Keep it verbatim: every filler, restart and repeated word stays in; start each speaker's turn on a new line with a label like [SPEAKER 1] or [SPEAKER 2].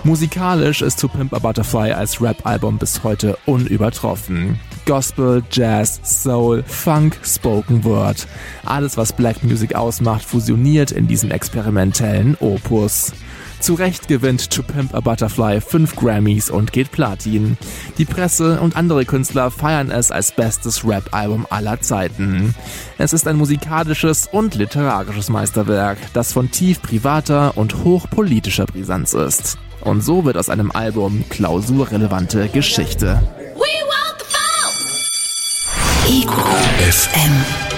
[SPEAKER 1] Musikalisch ist To Pimp a Butterfly als Rap-Album bis heute unübertroffen. Gospel, Jazz, Soul, Funk, Spoken Word. Alles, was Black Music ausmacht, fusioniert in diesem experimentellen Opus. Zu Recht gewinnt To Pimp a Butterfly fünf Grammys und geht Platin. Die Presse und andere Künstler feiern es als bestes Rap-Album aller Zeiten. Es ist ein musikalisches und literarisches Meisterwerk, das von tief privater und hochpolitischer Brisanz ist. Und so wird aus einem Album klausurrelevante Geschichte.
[SPEAKER 2] Ego F M.